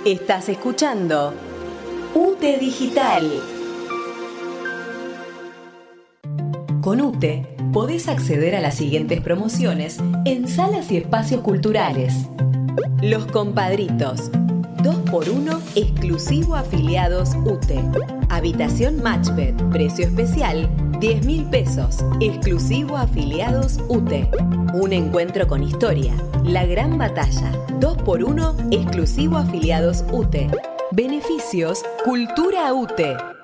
Estás escuchando UTE Digital. Con UTE podés acceder a las siguientes promociones en salas y espacios culturales. Los Compadritos, 2x1 exclusivo afiliados UTE. Habitación Matchbed, precio especial 10.000 pesos, exclusivo afiliados UTE. Un encuentro con historia, La Gran Batalla, 2x1 exclusivo afiliados UTE. Beneficios Cultura UTE.